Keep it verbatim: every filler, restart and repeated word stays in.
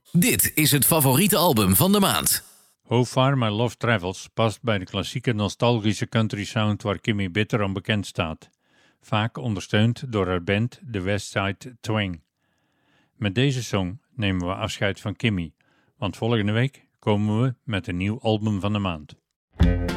Dit is het favoriete album van de maand. How Far My Love Travels past bij de klassieke nostalgische country sound waar Kimmy Bitter aan bekend staat. Vaak ondersteund door haar band The Westside Twang. Met deze song nemen we afscheid van Kimmy, want volgende week komen we met een nieuw album van de maand.